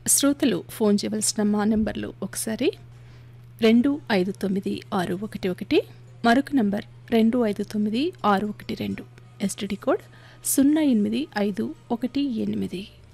శ్రోతలు ఫోన్ చేయవలసిన మా నెంబర్లు ఒకసారి 259611, మరొక నంబర్ 259612, ఎస్టీడీ కోడ్ 08518.